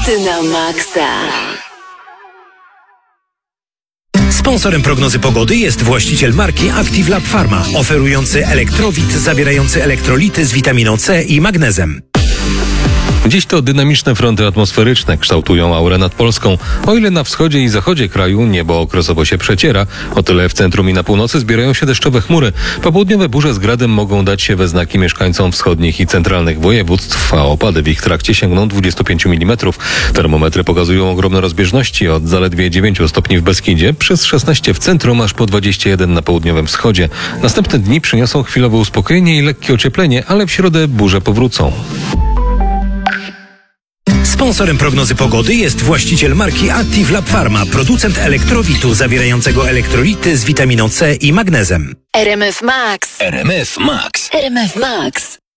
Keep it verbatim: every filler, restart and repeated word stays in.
Hity na maksa. Sponsorem prognozy pogody jest właściciel marki Active Lab Pharma, oferujący elektrowit zawierający elektrolity z witaminą C i magnezem. Dziś to dynamiczne fronty atmosferyczne kształtują aurę nad Polską. O ile na wschodzie i zachodzie kraju niebo okresowo się przeciera, o tyle w centrum i na północy zbierają się deszczowe chmury. Popołudniowe burze z gradem mogą dać się we znaki mieszkańcom wschodnich i centralnych województw, a opady w ich trakcie sięgną dwudziestu pięciu milimetrów. Termometry pokazują ogromne rozbieżności od zaledwie dziewięciu stopni w Beskidzie, przez szesnaście w centrum, aż po dwadzieścia jeden na południowym wschodzie. Następne dni przyniosą chwilowe uspokojenie i lekkie ocieplenie, ale w środę burze powrócą. Sponsorem prognozy pogody jest właściciel marki Active Lab Pharma, producent elektrowitu zawierającego elektrolity z witaminą C i magnezem. R M F Max. R M F Max. R M F Max.